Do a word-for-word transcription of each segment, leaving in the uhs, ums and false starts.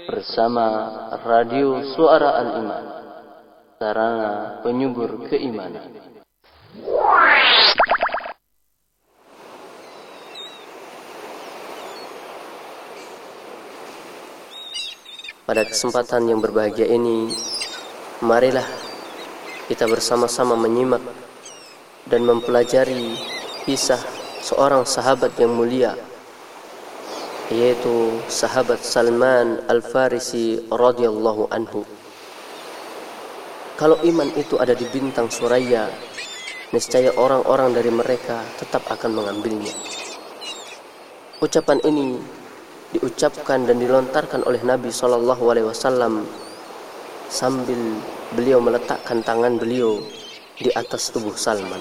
bersama Radio Suara Al-Iman, sarana penyubur keimanan. Pada kesempatan yang berbahagia ini, marilah kita bersama-sama menyimak dan mempelajari kisah seorang sahabat yang mulia, yaitu sahabat Salman Al-Farisi radhiyallahu anhu. Kalau iman itu ada di bintang Suraya, niscaya orang-orang dari mereka tetap akan mengambilnya. Ucapan ini diucapkan dan dilontarkan oleh Nabi shallallahu alaihi wasallam sambil beliau meletakkan tangan beliau di atas tubuh Salman.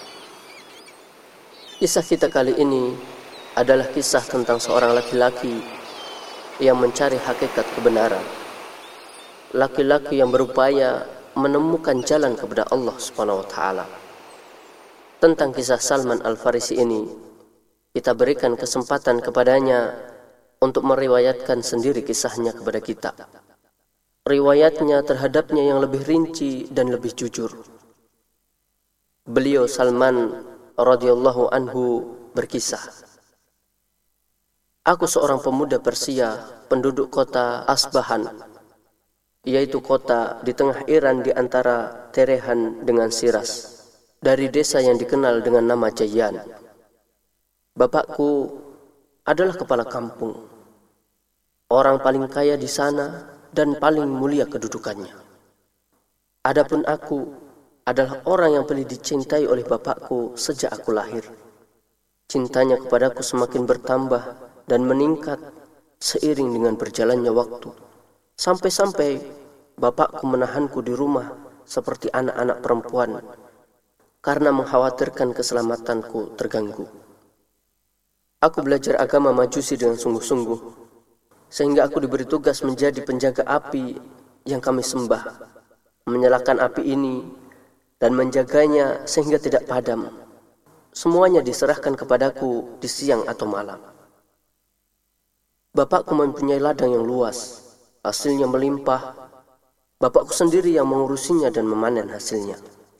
Kisah kita kali ini adalah kisah tentang seorang laki-laki yang mencari hakikat kebenaran. Laki-laki yang berupaya menemukan jalan kepada Allah Subhanahu wa taala. Tentang kisah Salman Al-Farisi ini, kita berikan kesempatan kepadanya untuk meriwayatkan sendiri kisahnya kepada kita. Riwayatnya terhadapnya yang lebih rinci dan lebih jujur. Beliau Salman radhiyallahu anhu berkisah, "Aku seorang pemuda Persia, penduduk kota Asbahan, yaitu kota di tengah Iran di antara Teheran dengan Shiraz, dari desa yang dikenal dengan nama Jayyan. Bapakku adalah kepala kampung, orang paling kaya di sana dan paling mulia kedudukannya. Adapun aku adalah orang yang paling dicintai oleh bapakku sejak aku lahir. Cintanya kepadaku semakin bertambah dan meningkat seiring dengan berjalannya waktu, sampai-sampai bapakku menahanku di rumah seperti anak-anak perempuan karena mengkhawatirkan keselamatanku terganggu. Aku belajar agama Majusi dengan sungguh-sungguh, sehingga aku diberi tugas menjadi penjaga api yang kami sembah, menyalakan api ini dan menjaganya sehingga tidak padam. Semuanya diserahkan kepadaku di siang atau malam. Bapakku mempunyai ladang yang luas, hasilnya melimpah. Bapakku sendiri yang mengurusinya dan memanen hasilnya.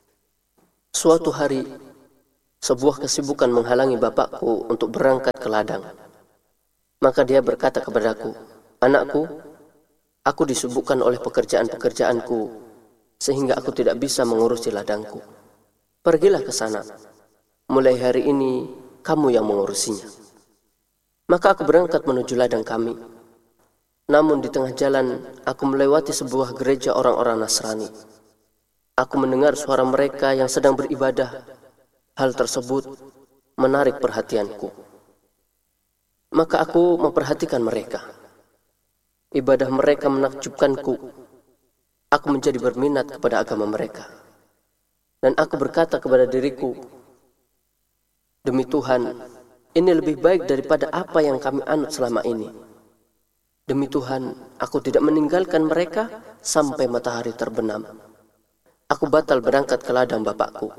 Suatu hari, sebuah kesibukan menghalangi bapakku untuk berangkat ke ladang. Maka dia berkata kepadaku, 'Anakku, aku disibukkan oleh pekerjaan-pekerjaanku, sehingga aku tidak bisa mengurusi ladangku. Pergilah ke sana. Mulai hari ini, kamu yang mengurusinya.' Maka aku berangkat menuju ladang kami. Namun di tengah jalan, aku melewati sebuah gereja orang-orang Nasrani. Aku mendengar suara mereka yang sedang beribadah. Hal tersebut menarik perhatianku. Maka aku memperhatikan mereka. Ibadah mereka menakjubkanku. Aku menjadi berminat kepada agama mereka. Dan aku berkata kepada diriku, demi Tuhan, ini lebih baik daripada apa yang kami anut selama ini. Demi Tuhan, aku tidak meninggalkan mereka sampai matahari terbenam. Aku batal berangkat ke ladang bapakku.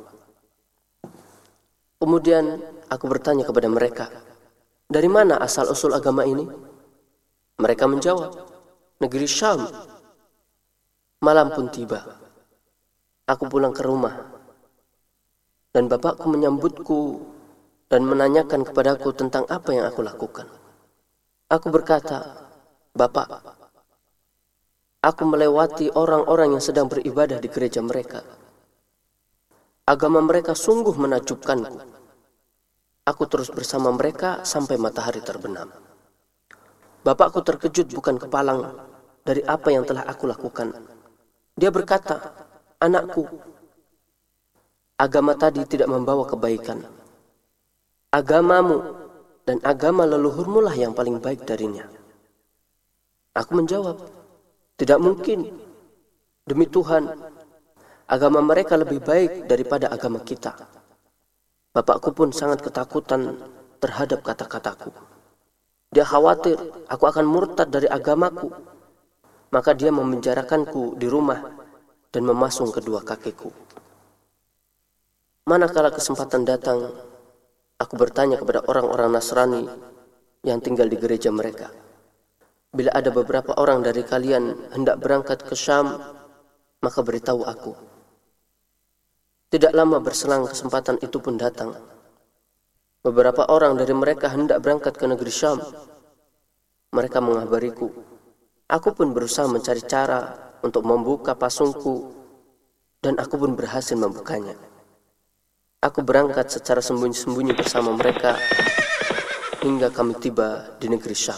Kemudian aku bertanya kepada mereka, dari mana asal-usul agama ini? Mereka menjawab, negeri Syam. Malam pun tiba. Aku pulang ke rumah. Dan bapakku menyambutku dan menanyakan kepadaku tentang apa yang aku lakukan. Aku berkata, Bapak, aku melewati orang-orang yang sedang beribadah di gereja mereka. Agama mereka sungguh menakjubkanku. Aku terus bersama mereka sampai matahari terbenam. Bapakku terkejut bukan kepalang dari apa yang telah aku lakukan. Dia berkata, anakku, agama tadi tidak membawa kebaikan. Agamamu dan agama leluhurmu lah yang paling baik darinya. Aku menjawab, tidak mungkin. Demi Tuhan, agama mereka lebih baik daripada agama kita. Bapakku pun sangat ketakutan terhadap kata-kataku. Dia khawatir aku akan murtad dari agamaku. Maka dia memenjarakanku di rumah dan memasung kedua kakiku. Manakala kesempatan datang, aku bertanya kepada orang-orang Nasrani yang tinggal di gereja mereka, bila ada beberapa orang dari kalian hendak berangkat ke Syam, maka beritahu aku. Tidak lama berselang kesempatan itu pun datang. Beberapa orang dari mereka hendak berangkat ke negeri Syam. Mereka mengabariku. Aku pun berusaha mencari cara untuk membuka pasungku, dan aku pun berhasil membukanya. Aku berangkat secara sembunyi-sembunyi bersama mereka hingga kami tiba di negeri Syam.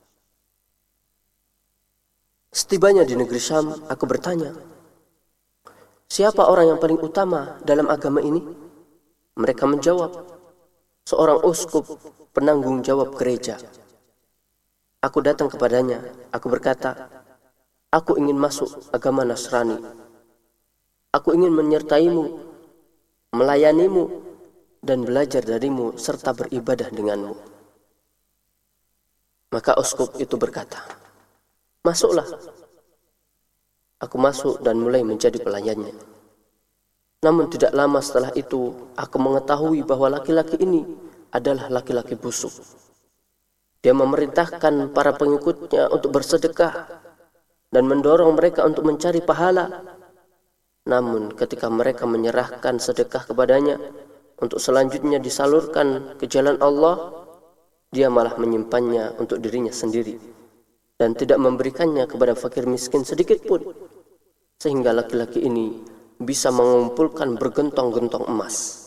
Setibanya di negeri Syam, aku bertanya, siapa orang yang paling utama dalam agama ini? Mereka menjawab, seorang uskup penanggung jawab gereja. Aku datang kepadanya, aku berkata, aku ingin masuk agama Nasrani. Aku ingin menyertaimu, melayanimu, dan belajar darimu serta beribadah denganmu. Maka uskup itu berkata, masuklah. Aku masuk dan mulai menjadi pelayannya. Namun tidak lama setelah itu, aku mengetahui bahwa laki-laki ini adalah laki-laki busuk. Dia memerintahkan para pengikutnya untuk bersedekah dan mendorong mereka untuk mencari pahala. Namun ketika mereka menyerahkan sedekah kepadanya untuk selanjutnya disalurkan ke jalan Allah, dia malah menyimpannya untuk dirinya sendiri dan tidak memberikannya kepada fakir miskin sedikit pun, sehingga laki-laki ini bisa mengumpulkan bergentong-gentong emas.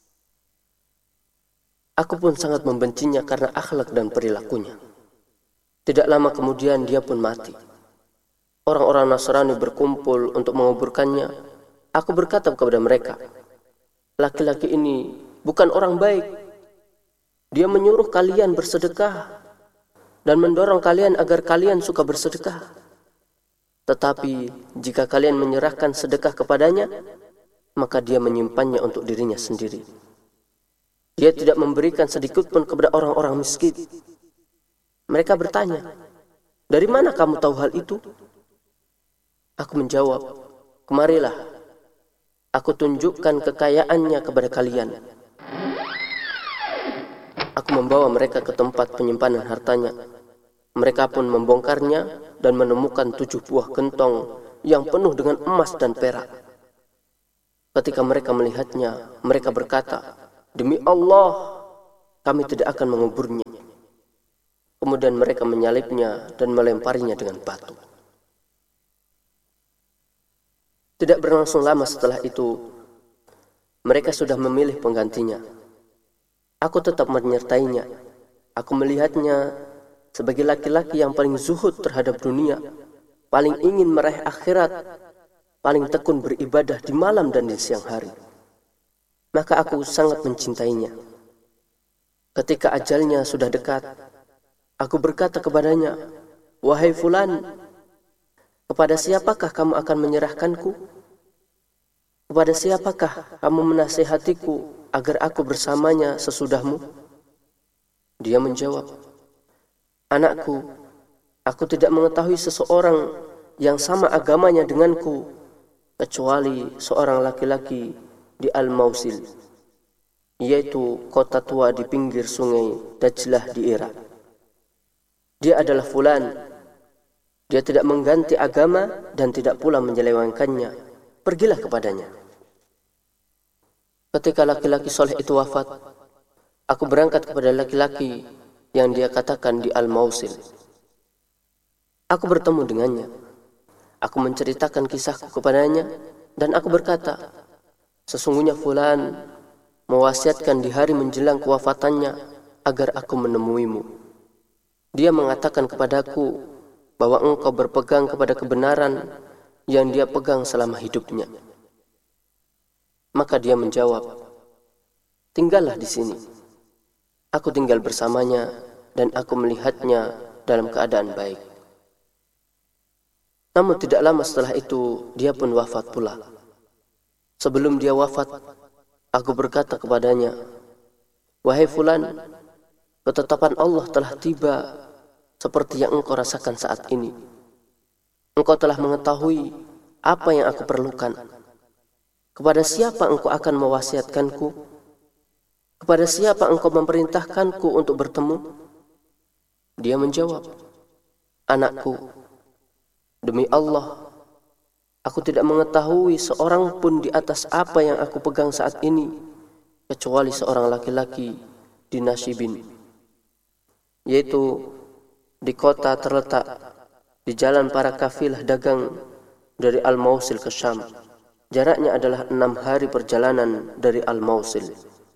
Aku pun sangat membencinya karena akhlak dan perilakunya. Tidak lama kemudian dia pun mati. Orang-orang Nasrani berkumpul untuk menguburkannya. Aku berkata kepada mereka, laki-laki ini bukan orang baik. Dia menyuruh kalian bersedekah dan mendorong kalian agar kalian suka bersedekah. Tetapi jika kalian menyerahkan sedekah kepadanya, maka dia menyimpannya untuk dirinya sendiri. Dia tidak memberikan sedikit pun kepada orang-orang miskin. Mereka bertanya, dari mana kamu tahu hal itu? Aku menjawab, kemarilah, aku tunjukkan kekayaannya kepada kalian. Aku membawa mereka ke tempat penyimpanan hartanya. Mereka pun membongkarnya dan menemukan tujuh buah gentong yang penuh dengan emas dan perak. Ketika mereka melihatnya, mereka berkata, demi Allah, kami tidak akan menguburnya. Kemudian mereka menyalibnya dan melemparinya dengan batu. Tidak berlangsung lama setelah itu, mereka sudah memilih penggantinya. Aku tetap menyertainya. Aku melihatnya sebagai laki-laki yang paling zuhud terhadap dunia, paling ingin meraih akhirat, paling tekun beribadah di malam dan di siang hari. Maka aku sangat mencintainya. Ketika ajalnya sudah dekat, aku berkata kepadanya, wahai fulan, kepada siapakah kamu akan menyerahkanku? Kepada siapakah kamu menasihatiku agar aku bersamanya sesudahmu? Dia menjawab, anakku, aku tidak mengetahui seseorang yang sama agamanya denganku, kecuali seorang laki-laki di Al-Mausil, yaitu kota tua di pinggir sungai Dajlah di Irak. Dia adalah fulan. Dia tidak mengganti agama dan tidak pula menyelewengkannya. Pergilah kepadanya. Ketika laki-laki soleh itu wafat, aku berangkat kepada laki-laki yang dia katakan di Al-Mausil. Aku bertemu dengannya. Aku menceritakan kisahku kepadanya dan aku berkata, sesungguhnya fulan mewasiatkan di hari menjelang kewafatannya agar aku menemuimu. Dia mengatakan kepadaku bahwa engkau berpegang kepada kebenaran yang dia pegang selama hidupnya. Maka dia menjawab, tinggallah di sini. Aku tinggal bersamanya dan aku melihatnya dalam keadaan baik. Namun tidak lama setelah itu dia pun wafat pula. Sebelum dia wafat, aku berkata kepadanya, wahai fulan, ketetapan Allah telah tiba seperti yang engkau rasakan saat ini. Engkau telah mengetahui apa yang aku perlukan. Kepada siapa engkau akan mewasiatkanku? Kepada siapa engkau memerintahkanku untuk bertemu? Dia menjawab, "Anakku, demi Allah, aku tidak mengetahui seorang pun di atas apa yang aku pegang saat ini, kecuali seorang laki-laki di Nasibin, yaitu di kota terletak di jalan para kafilah dagang dari Al-Mausil ke Syam. Jaraknya adalah enam hari perjalanan dari Al-Mausil.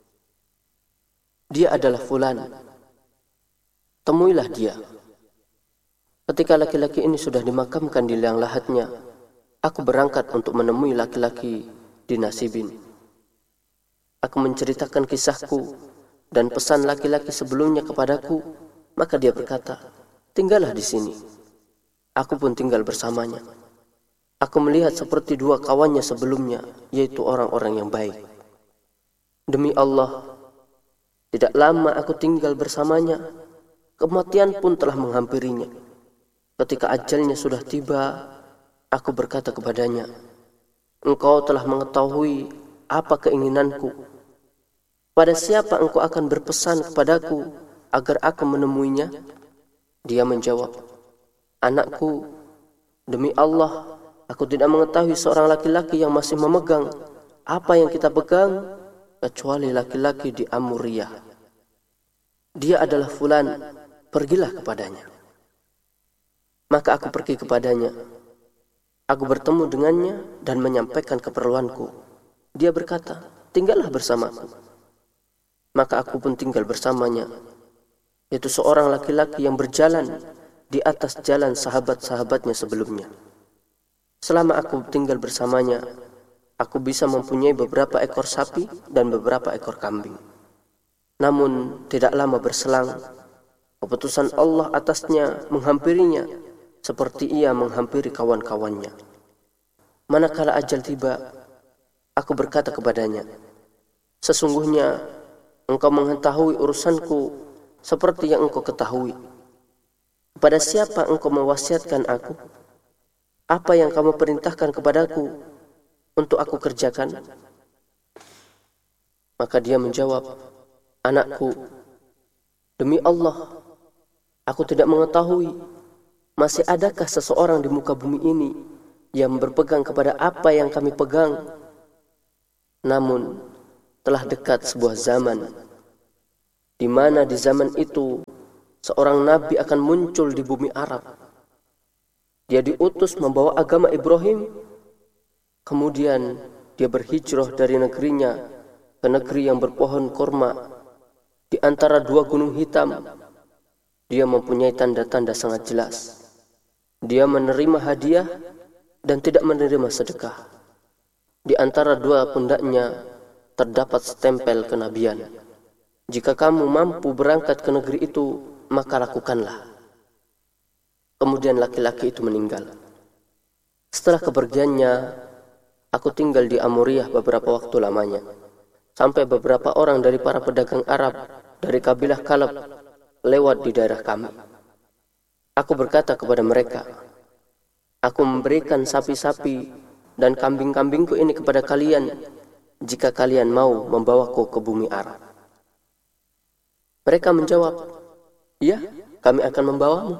Dia adalah fulan. Temuilah dia." Ketika laki-laki ini sudah dimakamkan di liang lahatnya, aku berangkat untuk menemui laki-laki di Nasibin. Aku menceritakan kisahku dan pesan laki-laki sebelumnya kepadaku, maka dia berkata, "Tinggallah di sini." Aku pun tinggal bersamanya. Aku melihat seperti dua kawannya sebelumnya, yaitu orang-orang yang baik. Demi Allah, tidak lama aku tinggal bersamanya, kematian pun telah menghampirinya. Ketika ajalnya sudah tiba, aku berkata kepadanya, "Engkau telah mengetahui apa keinginanku. Pada siapa engkau akan berpesan kepadaku agar aku menemuinya?" Dia menjawab, "Anakku, demi Allah, aku tidak mengetahui seorang laki-laki yang masih memegang apa yang kita pegang, kecuali laki-laki di Amuriyah. Dia adalah fulan, pergilah kepadanya." Maka aku pergi kepadanya. Aku bertemu dengannya dan menyampaikan keperluanku. Dia berkata, "Tinggallah bersamaku." Maka aku pun tinggal bersamanya, yaitu seorang laki-laki yang berjalan di atas jalan sahabat-sahabatnya sebelumnya. Selama aku tinggal bersamanya, aku bisa mempunyai beberapa ekor sapi dan beberapa ekor kambing. Namun tidak lama berselang, keputusan Allah atasnya menghampirinya seperti ia menghampiri kawan-kawannya. Manakala ajal tiba, aku berkata kepadanya, "Sesungguhnya engkau mengetahui urusanku seperti yang engkau ketahui. Kepada siapa engkau mewasiatkan aku? Apa yang kamu perintahkan kepadaku untuk aku kerjakan?" Maka dia menjawab, "Anakku, demi Allah, aku tidak mengetahui masih adakah seseorang di muka bumi ini yang berpegang kepada apa yang kami pegang. Namun telah dekat sebuah zaman di mana di zaman itu seorang nabi akan muncul di bumi Arab. Dia diutus membawa agama Ibrahim, kemudian dia berhijrah dari negerinya ke negeri yang berpohon kurma di antara dua gunung hitam. Dia mempunyai tanda-tanda sangat jelas. Dia menerima hadiah dan tidak menerima sedekah. Di antara dua pundaknya terdapat stempel kenabian. Jika kamu mampu berangkat ke negeri itu, maka lakukanlah." Kemudian laki-laki itu meninggal. Setelah kepergiannya, aku tinggal di Amuriyah beberapa waktu lamanya, sampai beberapa orang dari para pedagang Arab dari kabilah Kalab lewat di daerah kami. Aku berkata kepada mereka, "Aku memberikan sapi-sapi dan kambing-kambingku ini kepada kalian jika kalian mau membawaku ke bumi Arab." Mereka menjawab, "Iya, kami akan membawamu."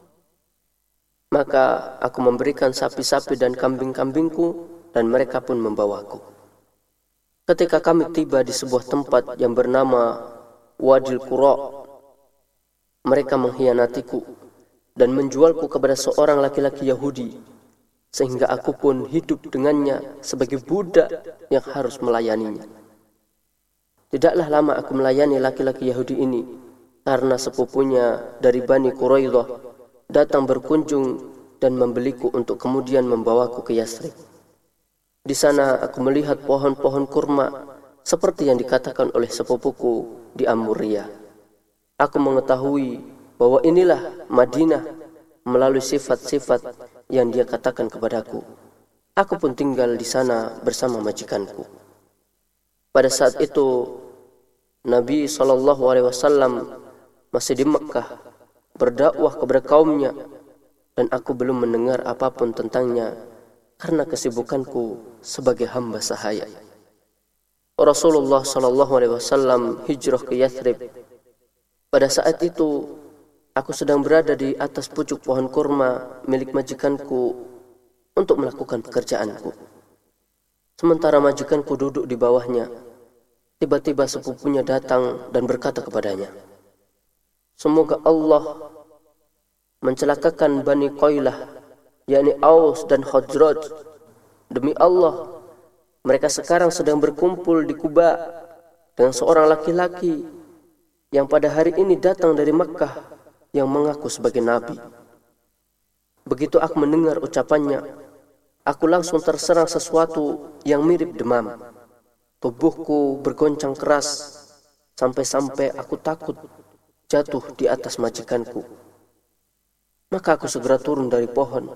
Maka aku memberikan sapi-sapi dan kambing-kambingku dan mereka pun membawaku. Ketika kami tiba di sebuah tempat yang bernama Wadil Qura, mereka mengkhianatiku dan menjualku kepada seorang laki-laki Yahudi, sehingga aku pun hidup dengannya sebagai budak yang harus melayaninya. Tidaklah lama aku melayani laki-laki Yahudi ini, karena sepupunya dari Bani Quraidah datang berkunjung dan membeliku untuk kemudian membawaku ke Yasrib. Di sana aku melihat pohon-pohon kurma seperti yang dikatakan oleh sepupuku di Amuriyah. Aku mengetahui bahwa inilah Madinah melalui sifat-sifat yang dia katakan kepadaku. Aku pun tinggal di sana bersama majikanku. Pada saat itu Nabi shallallahu alaihi wasallam masih di Mekkah berdakwah kepada kaumnya, dan aku belum mendengar apapun tentangnya karena kesibukanku sebagai hamba sahaya. Rasulullah shallallahu alaihi wasallam hijrah ke Yathrib. Pada saat itu Aku sedang berada di atas pucuk pohon kurma milik majikanku untuk melakukan pekerjaanku. Sementara majikanku duduk di bawahnya, tiba-tiba sepupunya datang dan berkata kepadanya, "Semoga Allah mencelakakan Bani Qailah, yakni Aus dan Khazraj. Demi Allah, mereka sekarang sedang berkumpul di Quba dengan seorang laki-laki yang pada hari ini datang dari Makkah yang mengaku sebagai nabi." Begitu aku mendengar ucapannya, aku langsung terserang sesuatu yang mirip demam. Tubuhku bergoncang keras sampai-sampai aku takut jatuh di atas majikanku. Maka aku segera turun dari pohon.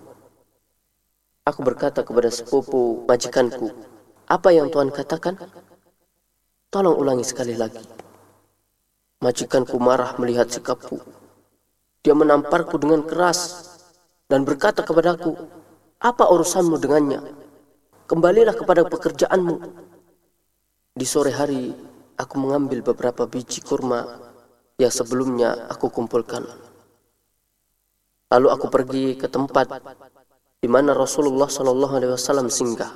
Aku berkata kepada sepupu majikanku, "Apa yang Tuhan katakan? Tolong ulangi sekali lagi." Majikanku marah melihat sikapku. Dia menamparku dengan keras dan berkata kepadaku, "Apa urusanmu dengannya? Kembalilah kepada pekerjaanmu." Di sore hari, aku mengambil beberapa biji kurma yang sebelumnya aku kumpulkan. Lalu aku pergi ke tempat di mana Rasulullah Shallallahu Alaihi Wasallam singgah.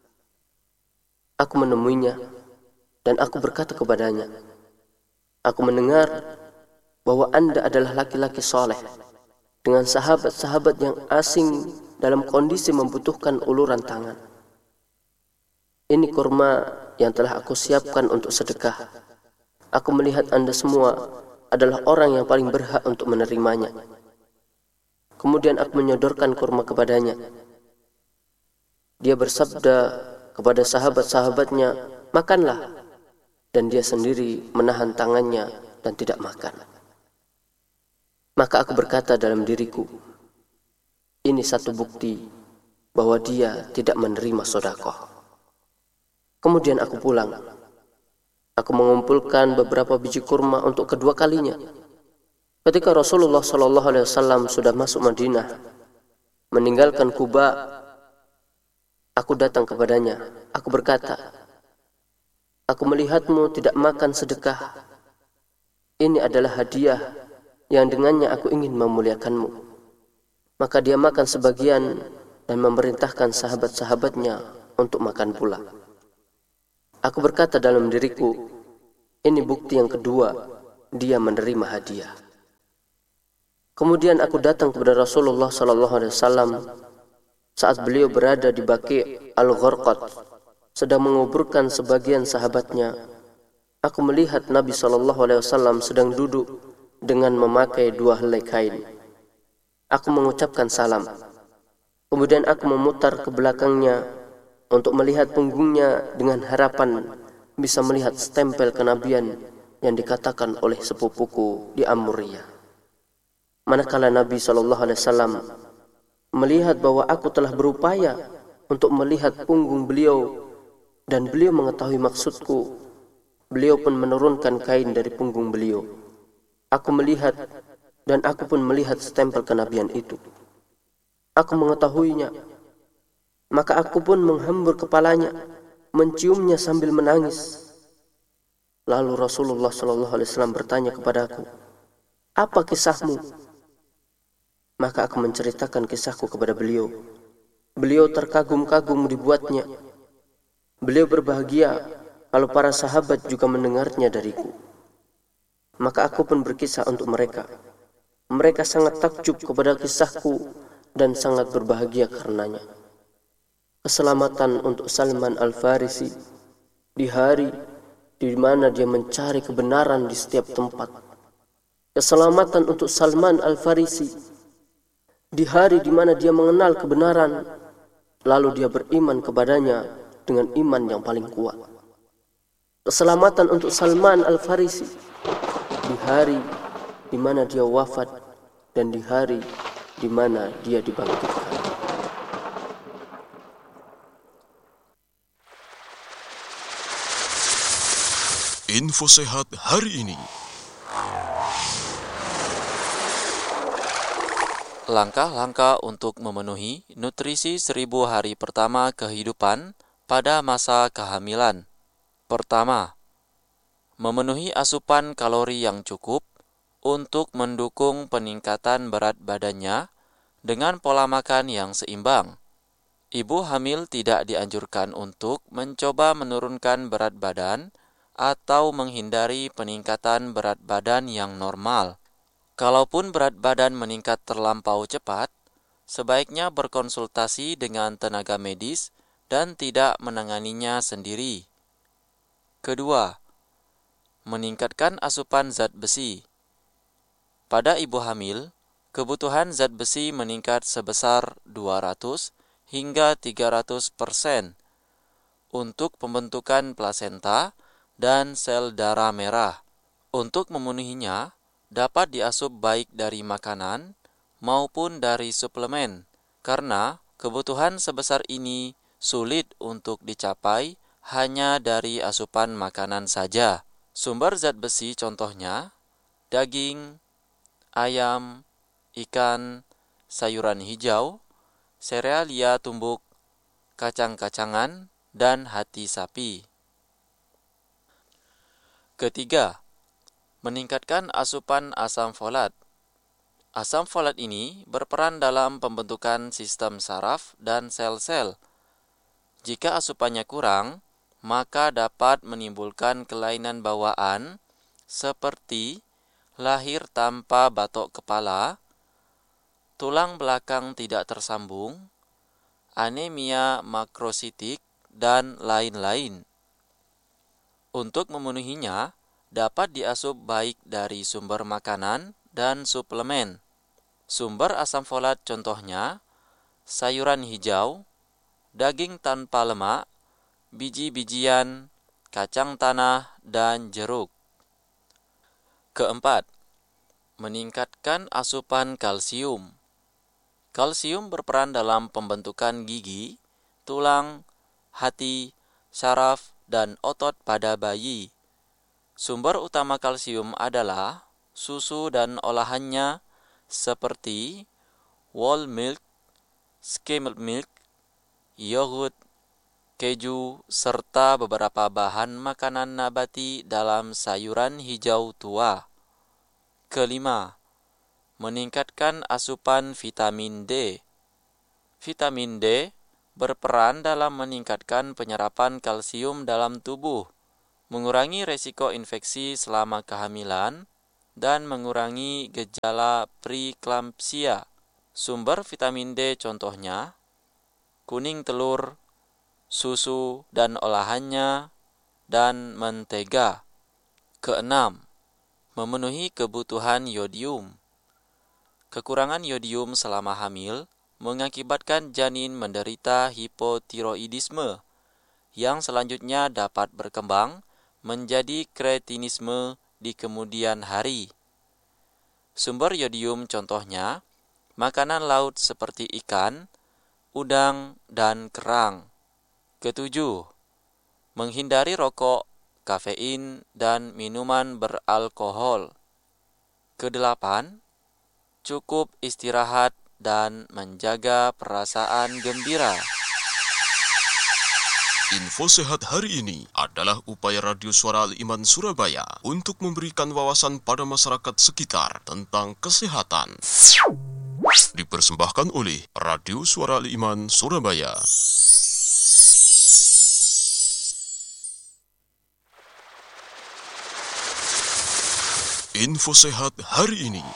Aku menemuinya dan aku berkata kepadanya, "Aku mendengar bahwa Anda adalah laki-laki soleh dengan sahabat-sahabat yang asing dalam kondisi membutuhkan uluran tangan. Ini kurma yang telah aku siapkan untuk sedekah. Aku melihat Anda semua adalah orang yang paling berhak untuk menerimanya." Kemudian aku menyodorkan kurma kepadanya. Dia bersabda kepada sahabat-sahabatnya, "Makanlah." Dan dia sendiri menahan tangannya dan tidak makan. Maka aku berkata dalam diriku, ini satu bukti bahwa dia tidak menerima sedekah. Kemudian aku pulang. Aku mengumpulkan beberapa biji kurma untuk kedua kalinya. Ketika Rasulullah Shallallahu Alaihi Wasallam sudah masuk Madinah, meninggalkan Quba, aku datang kepadanya. Aku berkata, "Aku melihatmu tidak makan sedekah. Ini adalah hadiah yang dengannya aku ingin memuliakanmu." Maka dia makan sebagian dan memerintahkan sahabat-sahabatnya untuk makan pula. Aku berkata dalam diriku, ini bukti yang kedua, dia menerima hadiah. Kemudian aku datang kepada Rasulullah Sallallahu Alaihi Wasallam saat beliau berada di Baqi' Al-Gharqad, sedang menguburkan sebagian sahabatnya. Aku melihat Nabi Sallallahu Alaihi Wasallam sedang duduk dengan memakai dua helai kain. Aku mengucapkan salam. Kemudian aku memutar ke belakangnya untuk melihat punggungnya dengan harapan bisa melihat stempel kenabian yang dikatakan oleh sepupuku di Amuriyah. Manakala Nabi Shallallahu Alaihi Wasallam melihat bahwa aku telah berupaya untuk melihat punggung beliau dan beliau mengetahui maksudku, beliau pun menurunkan kain dari punggung beliau. Aku melihat dan aku pun melihat stempel kenabian itu. Aku mengetahuinya. Maka aku pun menghambur kepalanya, menciumnya sambil menangis. Lalu Rasulullah Shallallahu Alaihi Wasallam bertanya kepadaku, "Apa kisahmu?" Maka aku menceritakan kisahku kepada beliau. Beliau terkagum-kagum dibuatnya. Beliau berbahagia kalau para sahabat juga mendengarnya dariku. Maka aku pun berkisah untuk mereka. Mereka sangat takjub kepada kisahku dan sangat berbahagia karenanya. Keselamatan untuk Salman Al-Farisi di hari di mana dia mencari kebenaran di setiap tempat. Keselamatan untuk Salman Al-Farisi di hari di mana dia mengenal kebenaran, lalu dia beriman kepadanya dengan iman yang paling kuat. Keselamatan untuk Salman Al-Farisi di hari di mana dia wafat dan di hari di mana dia dibangkitkan. Info sehat hari ini. Langkah-langkah untuk memenuhi nutrisi seribu hari pertama kehidupan pada masa kehamilan. Pertama, memenuhi asupan kalori yang cukup untuk mendukung peningkatan berat badannya dengan pola makan yang seimbang. Ibu hamil tidak dianjurkan untuk mencoba menurunkan berat badan atau menghindari peningkatan berat badan yang normal. Kalaupun berat badan meningkat terlampau cepat, sebaiknya berkonsultasi dengan tenaga medis dan tidak menanganinya sendiri. Kedua, meningkatkan asupan zat besi. Pada ibu hamil, kebutuhan zat besi meningkat sebesar dua ratus hingga tiga ratus persen untuk pembentukan plasenta dan sel darah merah. Untuk memenuhinya, dapat diasup baik dari makanan maupun dari suplemen, karena kebutuhan sebesar ini sulit untuk dicapai hanya dari asupan makanan saja. Sumber zat besi contohnya daging, ayam, ikan, sayuran hijau, serealia tumbuk, kacang-kacangan, dan hati sapi. Ketiga, meningkatkan asupan asam folat. Asam folat ini berperan dalam pembentukan sistem saraf dan sel-sel. Jika asupannya kurang, maka dapat menimbulkan kelainan bawaan seperti lahir tanpa batok kepala, tulang belakang tidak tersambung, anemia makrositik, dan lain-lain. Untuk memenuhinya, dapat diasup baik dari sumber makanan dan suplemen. Sumber asam folat contohnya sayuran hijau, daging tanpa lemak, biji-bijian, kacang tanah, dan jeruk. Keempat, meningkatkan asupan kalsium. Kalsium berperan dalam pembentukan gigi, tulang, hati, saraf, dan otot pada bayi. Sumber utama kalsium adalah susu dan olahannya seperti whole milk, skimmed milk, yogurt, keju, serta beberapa bahan makanan nabati dalam sayuran hijau tua. Kelima, meningkatkan asupan vitamin D. Vitamin D berperan dalam meningkatkan penyerapan kalsium dalam tubuh, mengurangi resiko infeksi selama kehamilan, dan mengurangi gejala preeklampsia. Sumber vitamin D contohnya kuning telur, susu dan olahannya, dan mentega. Keenam, memenuhi kebutuhan yodium. Kekurangan yodium selama hamil mengakibatkan janin menderita hipotiroidisme, yang selanjutnya dapat berkembang menjadi kretinisme di kemudian hari. Sumber yodium contohnya makanan laut seperti ikan, udang, dan kerang. Ketujuh, menghindari rokok, kafein, dan minuman beralkohol. Kedelapan, cukup istirahat dan menjaga perasaan gembira. Info Sehat hari ini adalah upaya Radio Suara Al-Iman Surabaya untuk memberikan wawasan pada masyarakat sekitar tentang kesehatan. Dipersembahkan oleh Radio Suara Al-Iman Surabaya. Info Sehat hari ini.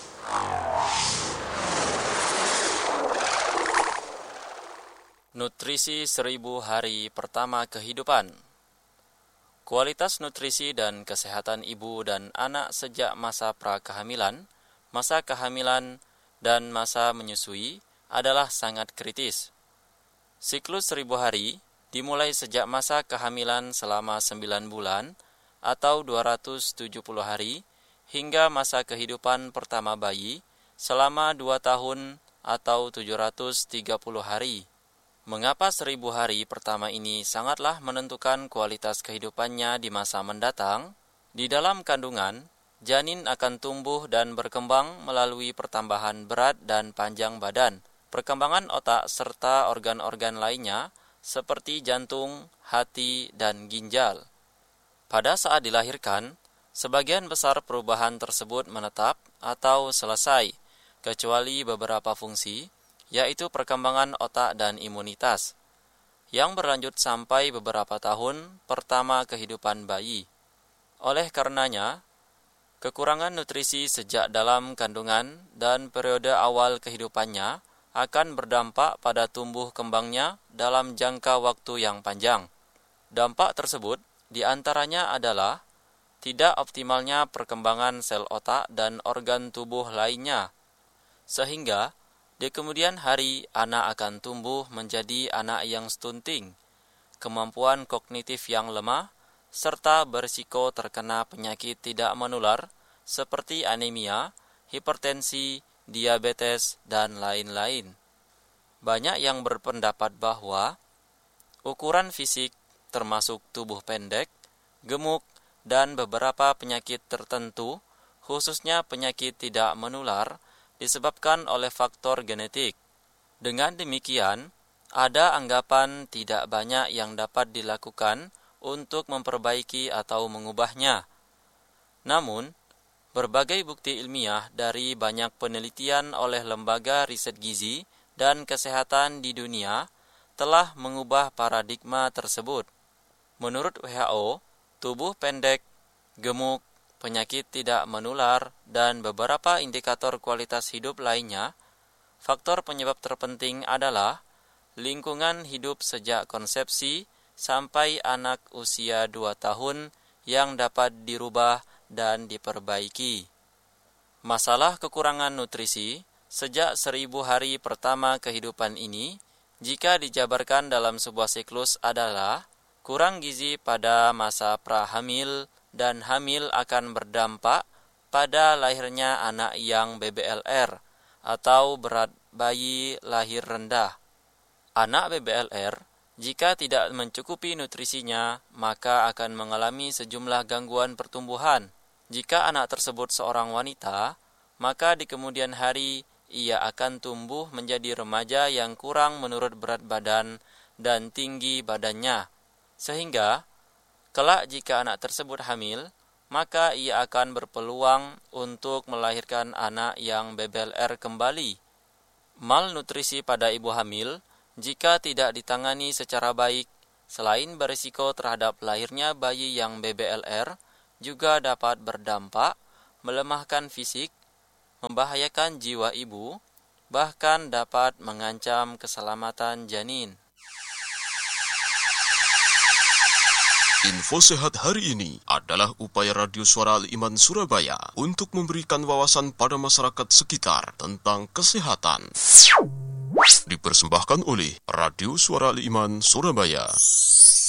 Nutrisi seribu hari pertama kehidupan. Kualitas nutrisi dan kesehatan ibu dan anak sejak masa prakehamilan, masa kehamilan, dan masa menyusui adalah sangat kritis. Siklus seribu hari dimulai sejak masa kehamilan selama sembilan bulan atau dua ratus tujuh puluh hari hingga masa kehidupan pertama bayi selama dua tahun atau tujuh ratus tiga puluh hari. Mengapa seribu hari pertama ini sangatlah menentukan kualitas kehidupannya di masa mendatang? Di dalam kandungan, janin akan tumbuh dan berkembang melalui pertambahan berat dan panjang badan, perkembangan otak serta organ-organ lainnya seperti jantung, hati, dan ginjal. Pada saat dilahirkan, Sebagian besar perubahan tersebut menetap atau selesai, kecuali beberapa fungsi, yaitu perkembangan otak dan imunitas, yang berlanjut sampai beberapa tahun pertama kehidupan bayi. Oleh karenanya, kekurangan nutrisi sejak dalam kandungan dan periode awal kehidupannya akan berdampak pada tumbuh kembangnya dalam jangka waktu yang panjang. Dampak tersebut diantaranya adalah tidak optimalnya perkembangan sel otak dan organ tubuh lainnya, sehingga di kemudian hari anak akan tumbuh menjadi anak yang stunting, kemampuan kognitif yang lemah, serta berisiko terkena penyakit tidak menular seperti anemia, hipertensi, diabetes, dan lain-lain. Banyak yang berpendapat bahwa ukuran fisik termasuk tubuh pendek, gemuk, dan beberapa penyakit tertentu, khususnya penyakit tidak menular, disebabkan oleh faktor genetik. Dengan demikian, ada anggapan tidak banyak yang dapat dilakukan untuk memperbaiki atau mengubahnya. Namun, berbagai bukti ilmiah dari banyak penelitian oleh lembaga riset gizi dan kesehatan di dunia telah mengubah paradigma tersebut. Menurut W H O, tubuh pendek, gemuk, penyakit tidak menular, dan beberapa indikator kualitas hidup lainnya, faktor penyebab terpenting adalah lingkungan hidup sejak konsepsi sampai anak usia dua tahun yang dapat dirubah dan diperbaiki. Masalah kekurangan nutrisi sejak seribu hari pertama kehidupan ini, jika dijabarkan dalam sebuah siklus adalah kurang gizi pada masa prahamil dan hamil akan berdampak pada lahirnya anak yang B B L R atau berat bayi lahir rendah. Anak B B L R jika tidak mencukupi nutrisinya, maka akan mengalami sejumlah gangguan pertumbuhan. Jika anak tersebut seorang wanita, maka di kemudian hari ia akan tumbuh menjadi remaja yang kurang menurut berat badan dan tinggi badannya. Sehingga, kelak jika anak tersebut hamil, maka ia akan berpeluang untuk melahirkan anak yang B B L R kembali. Malnutrisi pada ibu hamil, jika tidak ditangani secara baik, selain berisiko terhadap lahirnya bayi yang B B L R, juga dapat berdampak melemahkan fisik, membahayakan jiwa ibu, bahkan dapat mengancam keselamatan janin. Info sehat hari ini adalah upaya Radio Suara Al-Iman Surabaya untuk memberikan wawasan pada masyarakat sekitar tentang kesehatan. Dipersembahkan oleh Radio Suara Al-Iman Surabaya.